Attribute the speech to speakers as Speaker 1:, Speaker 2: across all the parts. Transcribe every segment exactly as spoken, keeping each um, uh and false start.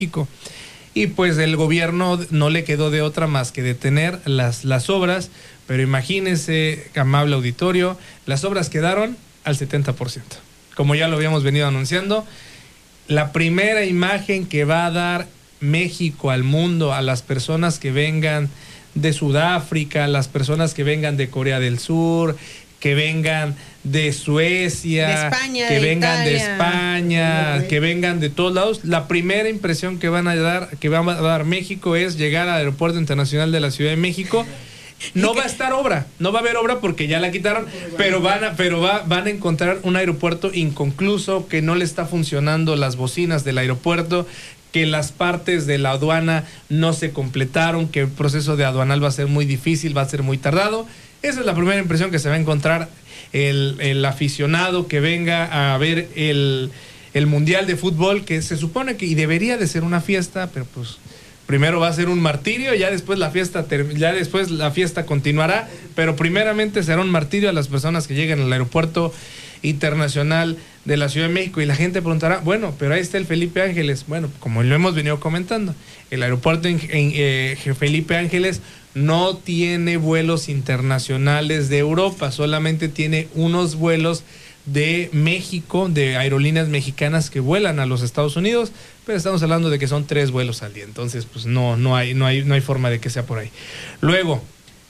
Speaker 1: México. Y pues el gobierno no le quedó de otra más que detener las, las obras, pero imagínense, amable auditorio, las obras quedaron al setenta por ciento. Como ya lo habíamos venido anunciando, la primera imagen que va a dar México al mundo, a las personas que vengan de Sudáfrica, las personas que vengan de Corea del Sur, que vengan de Suecia,
Speaker 2: de España,
Speaker 1: que
Speaker 2: de
Speaker 1: vengan
Speaker 2: Italia.
Speaker 1: de España, que vengan de todos lados, la primera impresión que van a dar, que va a dar México es llegar al Aeropuerto Internacional de la Ciudad de México. No va a estar obra, no va a haber obra porque ya la quitaron, pero van a, pero va, van a encontrar un aeropuerto inconcluso, que no le está funcionando las bocinas del aeropuerto, que las partes de la aduana no se completaron, que el proceso de aduanal va a ser muy difícil, va a ser muy tardado. Esa es la primera impresión que se va a encontrar el, el aficionado que venga a ver el, el Mundial de Fútbol, que se supone que y debería de ser una fiesta, pero pues primero va a ser un martirio, ya después la fiesta ya después la fiesta continuará, pero primeramente será un martirio a las personas que lleguen al aeropuerto internacional de la Ciudad de México. Y la gente preguntará, bueno, pero ahí está el Felipe Ángeles. Bueno, como lo hemos venido comentando, el aeropuerto en, en eh, Felipe Ángeles no tiene vuelos internacionales de Europa, solamente tiene unos vuelos de México, de aerolíneas mexicanas que vuelan a los Estados Unidos, pero estamos hablando de que son tres vuelos al día, entonces pues no, no hay, no hay, no hay forma de que sea por ahí. Luego,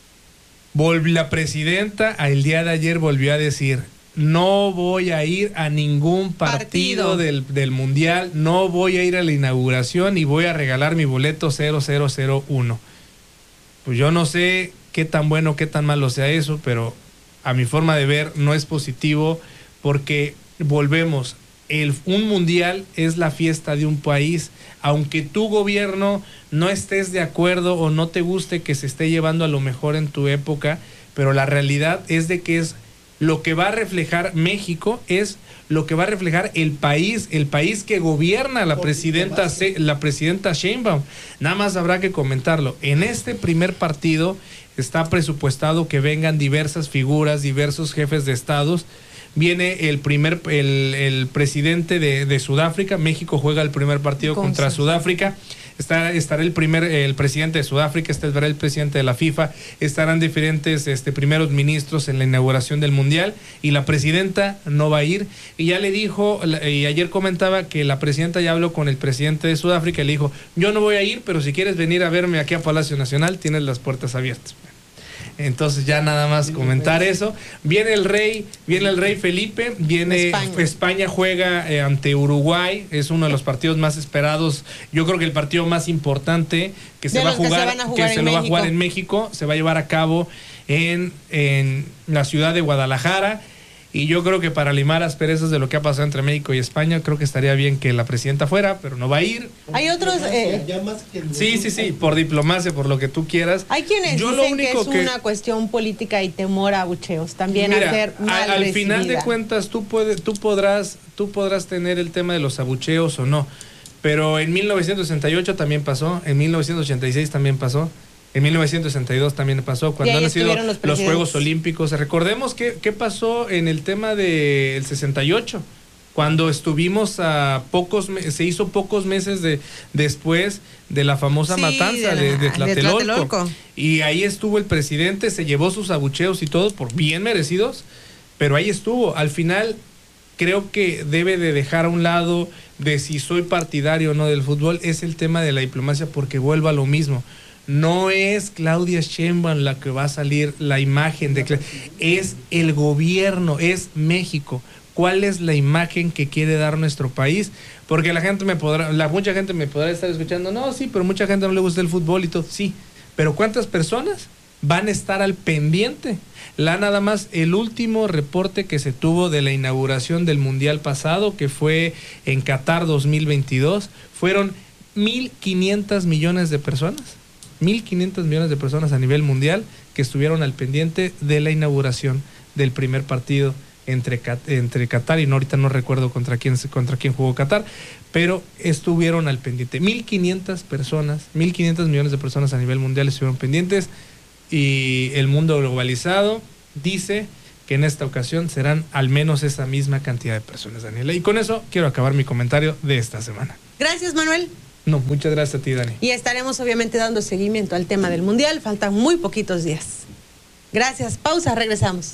Speaker 1: la presidenta el día de ayer volvió a decir: no voy a ir a ningún partido, partido. Del, del Mundial, no voy a ir a la inauguración y voy a regalar mi boleto cero cero cero uno. Pues yo no sé qué tan bueno, qué tan malo sea eso, pero a mi forma de ver no es positivo, porque volvemos, el, un mundial es la fiesta de un país, aunque tu gobierno no estés de acuerdo o no te guste que se esté llevando a lo mejor en tu época, pero la realidad es de que es lo que va a reflejar México, es lo que va a reflejar el país, el país que gobierna la presidenta, la presidenta Sheinbaum. Nada más habrá que comentarlo. En este primer partido está presupuestado que vengan diversas figuras, diversos jefes de estados. Viene el primer, el, el presidente de, de Sudáfrica. México juega el primer partido contra Sudáfrica. Está, estará el primer, el presidente de Sudáfrica, estará el presidente de la FIFA, estarán diferentes este, primeros ministros en la inauguración del Mundial, y la presidenta no va a ir. Y ya le dijo, y ayer comentaba que la presidenta ya habló con el presidente de Sudáfrica y le dijo: yo no voy a ir, pero si quieres venir a verme aquí a Palacio Nacional, tienes las puertas abiertas. Entonces ya nada más comentar eso. Viene el rey, viene el rey Felipe, viene España, España juega eh, ante Uruguay, es uno de los partidos más esperados, yo creo que el partido más importante que se va a jugar, que se, a jugar que se lo va a jugar en México, se va a llevar a cabo en, en la ciudad de Guadalajara. Y yo creo que para limar asperezas de lo que ha pasado entre México y España, creo que estaría bien que la presidenta fuera, pero no va a ir.
Speaker 2: Hay otros... Eh,
Speaker 1: sí, sí, sí, por diplomacia, por lo que tú quieras.
Speaker 2: Hay quienes yo dicen lo único que es una que, cuestión política y temor a abucheos, también
Speaker 1: mira,
Speaker 2: hacer mal
Speaker 1: Al
Speaker 2: recibida.
Speaker 1: final de cuentas, tú, puede, tú, podrás, tú podrás tener el tema de los abucheos o no, pero en mil novecientos sesenta y ocho también pasó, en mil novecientos ochenta y seis también pasó, en mil novecientos sesenta y dos también pasó, cuando han sido los, los Juegos Olímpicos. Recordemos qué, qué pasó en el tema del sesenta y ocho, cuando estuvimos a pocos, se hizo pocos meses de, después de la famosa sí, matanza de, la, de, de, Tlatelolco. de Tlatelolco. Y ahí estuvo el presidente, se llevó sus abucheos y todo, por bien merecidos, pero ahí estuvo. Al final, creo que debe de dejar a un lado de si soy partidario o no del fútbol, es el tema de la diplomacia, porque vuelvo a lo mismo. No es Claudia Sheinbaum la que va a salir la imagen de Claudia, es el gobierno, es México. ¿Cuál es la imagen que quiere dar nuestro país? Porque la gente me podrá, la mucha gente me podrá estar escuchando, no, sí, pero mucha gente no le gusta el fútbol y todo, sí, pero ¿cuántas personas van a estar al pendiente? La nada más, el último reporte que se tuvo de la inauguración del Mundial pasado, que fue en Qatar dos mil veintidós, fueron mil quinientos millones de personas. mil quinientos millones de personas a nivel mundial que estuvieron al pendiente de la inauguración del primer partido entre, entre Qatar y no, ahorita no recuerdo contra quién, contra quién jugó Qatar, pero estuvieron al pendiente. mil quinientas personas, mil quinientos millones de personas a nivel mundial estuvieron pendientes, y el mundo globalizado dice que en esta ocasión serán al menos esa misma cantidad de personas, Daniela. Y con eso quiero acabar mi comentario de esta semana.
Speaker 2: Gracias, Manuel.
Speaker 1: No, muchas gracias a ti, Dani.
Speaker 2: Y estaremos obviamente dando seguimiento al tema del Mundial. Faltan muy poquitos días. Gracias. Pausa, regresamos.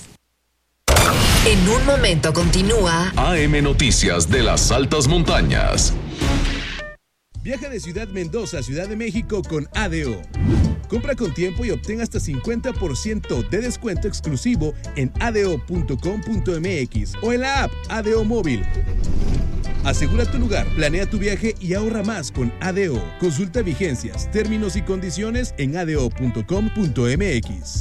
Speaker 3: En un momento continúa
Speaker 4: A M Noticias de las Altas Montañas.
Speaker 5: Viaja de Ciudad Mendoza a Ciudad de México con A D O. Compra con tiempo y obtén hasta cincuenta por ciento de descuento exclusivo en a d o punto com punto m x o en la app A D O Móvil. Asegura tu lugar, planea tu viaje y ahorra más con A D O. Consulta vigencias, términos y condiciones en a d o punto com punto m x.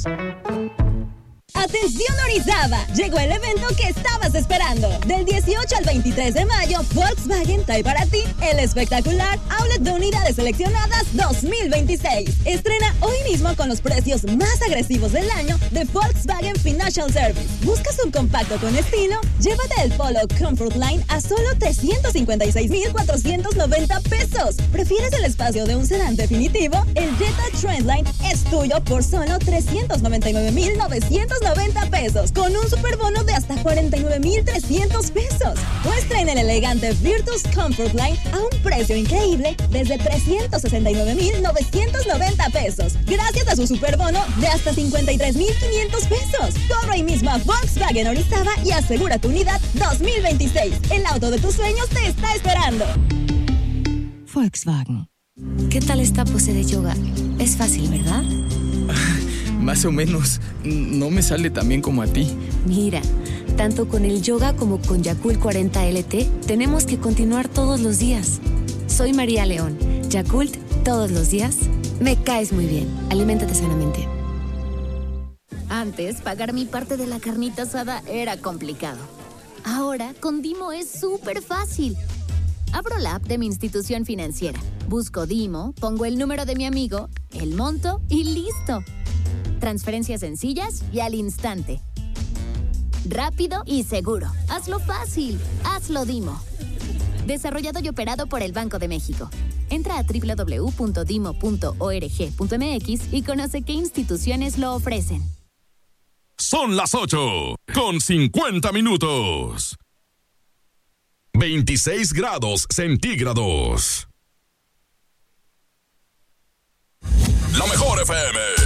Speaker 6: ¡Atención Orizaba! Llegó el evento que estabas esperando. Del dieciocho al veintitrés de mayo, Volkswagen trae para ti el espectacular Outlet de Unidades Seleccionadas dos mil veintiséis. Estrena hoy mismo con los precios más agresivos del año de Volkswagen Financial Service. ¿Buscas un compacto con estilo? Llévate el Polo Comfort Line a solo trescientos cincuenta y seis mil cuatrocientos noventa pesos. ¿Prefieres el espacio de un sedán definitivo? El Jetta Trendline es tuyo por solo trescientos noventa y nueve mil novecientos noventa pesos, con un superbono de hasta cuarenta y nueve mil trescientos pesos. Muestra en el elegante Virtus Comfort Line a un precio increíble desde trescientos sesenta y nueve mil novecientos noventa pesos, gracias a su superbono de hasta cincuenta y tres mil quinientos pesos. Corre ahí mismo a Volkswagen Orizaba y asegura tu unidad dos mil veintiséis. El auto de tus sueños te está esperando.
Speaker 7: Volkswagen.
Speaker 8: ¿Qué tal esta pose de yoga? Es fácil, ¿verdad?
Speaker 9: Más o menos. No me sale tan bien como a ti.
Speaker 8: Mira, tanto con el yoga como con Yakult cuarenta L T, tenemos que continuar todos los días. Soy María León. Yakult, todos los días. Me caes muy bien. Aliméntate sanamente.
Speaker 10: Antes, pagar mi parte de la carnita asada era complicado. Ahora, con Dimo es súper fácil. Abro la app de mi institución financiera. Busco Dimo, pongo el número de mi amigo, el monto y listo. Transferencias sencillas y al instante. Rápido y seguro. Hazlo fácil. Hazlo Dimo. Desarrollado y operado por el Banco de México. Entra a doble u doble u doble u punto dimo punto org punto m x y conoce qué instituciones lo ofrecen.
Speaker 4: Son las ocho con cincuenta minutos. veintiséis grados centígrados. La mejor F M.